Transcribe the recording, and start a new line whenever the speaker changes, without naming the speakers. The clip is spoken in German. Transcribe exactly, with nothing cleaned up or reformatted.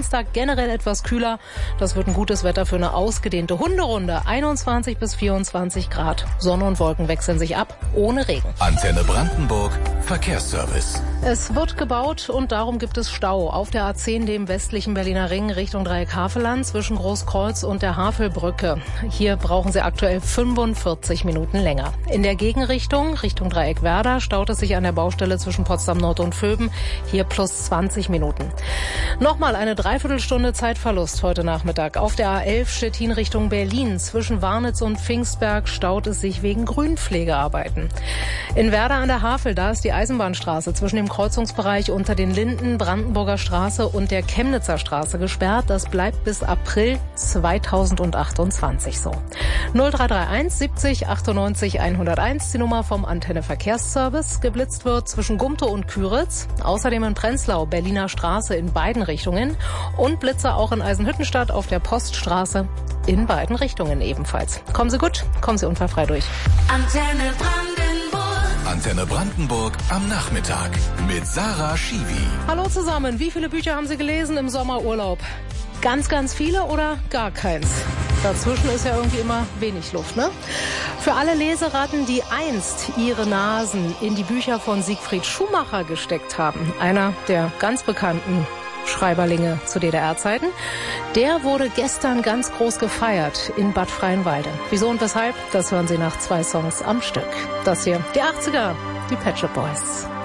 Dienstag generell etwas kühler. Das wird ein gutes Wetter für eine ausgedehnte Hunderunde. einundzwanzig bis vierundzwanzig Grad. Sonne und Wolken wechseln sich ab, ohne Regen.
Antenne Brandenburg, Verkehrsservice.
Es wird gebaut und darum gibt es Stau auf der A zehn, dem westlichen Berliner Ring, Richtung Dreieck Havelland, zwischen Großkreuz und der Havelbrücke. Hier brauchen Sie aktuell fünfundvierzig Minuten länger. In der Gegenrichtung, Richtung Dreieck Werder, staut es sich an der Baustelle zwischen Potsdam Nord und Vöben. Hier plus zwanzig Minuten. Nochmal eine Dreiviertelstunde Zeitverlust heute Nachmittag. Auf der A elf Stettin Richtung Berlin. Zwischen Warnitz und Pfingstberg staut es sich wegen Grünpflegearbeiten. In Werder an der Havel, da ist die Eisenbahnstraße zwischen dem Kreuzungsbereich unter den Linden, Brandenburger Straße und der Chemnitzer Straße gesperrt. Das bleibt bis April zweitausendachtundzwanzig so. null drei drei eins siebzig achtundneunzig hunderteins, die Nummer vom Antenne Verkehrsservice. Geblitzt wird zwischen Gumtow und Küritz. Außerdem in Prenzlau, Berliner Straße in beiden Richtungen. Und Blitzer auch in Eisenhüttenstadt auf der Poststraße in beiden Richtungen ebenfalls. Kommen Sie gut, kommen Sie unfallfrei durch.
Antenne Brandenburg. Antenne Brandenburg am Nachmittag mit Sarah Schiwi.
Hallo zusammen, wie viele Bücher haben Sie gelesen im Sommerurlaub? Ganz, ganz viele oder gar keins? Dazwischen ist ja irgendwie immer wenig Luft, ne? Für alle Leseratten, die einst ihre Nasen in die Bücher von Siegfried Schumacher gesteckt haben, einer der ganz bekannten Schreiberlinge zu D D R-Zeiten, der wurde gestern ganz groß gefeiert in Bad Freienwalde. Wieso und weshalb? Das hören Sie nach zwei Songs am Stück. Das hier, die achtziger, die Pet Shop Boys.